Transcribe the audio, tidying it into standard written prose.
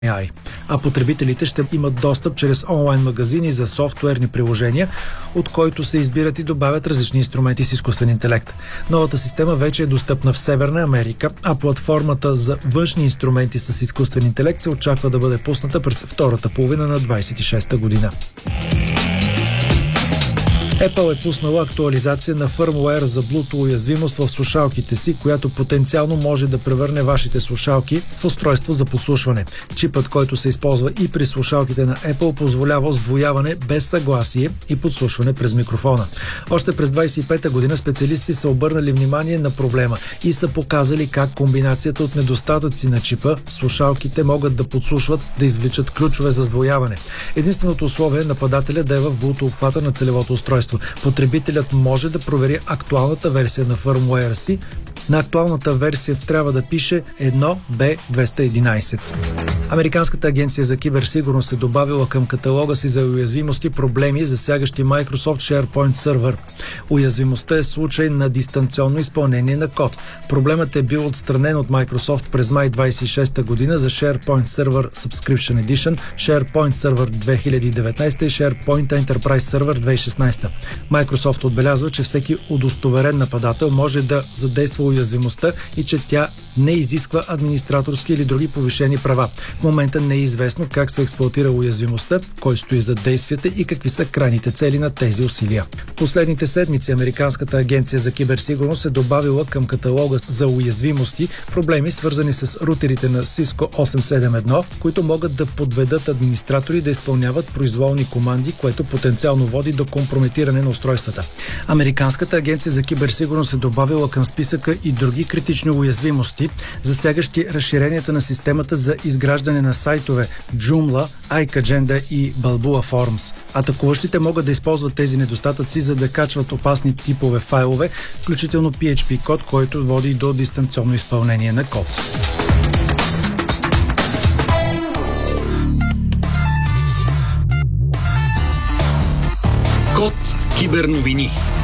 AI, а потребителите ще имат достъп чрез онлайн магазини за софтуерни приложения, от който се избират и добавят различни инструменти с изкуствен интелект. Новата система вече е достъпна в Северна Америка, а платформата за външни инструменти с изкуствен интелект се очаква да бъде пусната през втората половина на 26-та година. Apple е пуснала актуализация на фърмуер за Bluetooth уязвимост в слушалките си, която потенциално може да превърне вашите слушалки в устройство за подслушване. Чипът, който се използва и при слушалките на Apple, позволява сдвояване без съгласие и подслушване през микрофона. Още през 25-та година специалисти са обърнали внимание на проблема и са показали как комбинацията от недостатъци на чипа слушалките могат да подслушват, да извличат ключове за сдвояване. Единственото условие е нападателя да е в Bluetooth обхвата на целевото устройство. Потребителят може да провери актуалната версия на фърмуера си. На актуалната версия трябва да пише 1B211. Американската агенция за киберсигурност е добавила към каталога си за уязвимости проблеми, засягащи Microsoft SharePoint Server. Уязвимостта е случай на дистанционно изпълнение на код. Проблемът е бил отстранен от Microsoft през май 26 година за SharePoint Server Subscription Edition, SharePoint Server 2019 и SharePoint Enterprise Server 2016. Microsoft отбелязва, че всеки удостоверен нападател може да задейства уязвимостта и че тя не изисква администраторски или други повишени права. В момента не е известно как се експлоатира уязвимостта, кой стои зад действията и какви са крайните цели на тези усилия. В последните седмици Американската агенция за киберсигурност е добавила към каталога за уязвимости проблеми, свързани с рутерите на Cisco 871, които могат да подведат администратори да изпълняват произволни команди, което потенциално води до компрометиране на устройствата. Американската агенция за киберсигурност е добавила към списъка и други критични уязвимости, засягащи разширенията на системата за изграждане на сайтове Joomla, iCagenda и Balboa Forms. Атакуващите могат да използват тези недостатъци, за да качват опасни типове файлове, включително PHP код, който води до дистанционно изпълнение на код. Код Киберновини.